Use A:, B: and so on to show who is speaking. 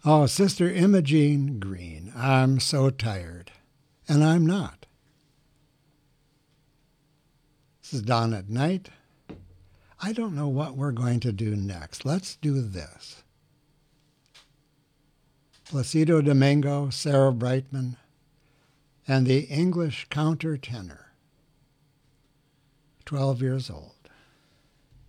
A: Oh, Sister Imogene Green, I'm so tired. And I'm not. This is Dawn at Night. I don't know what we're going to do next. Let's do this. Placido Domingo, Sarah Brightman, and the English countertenor, 12 years old.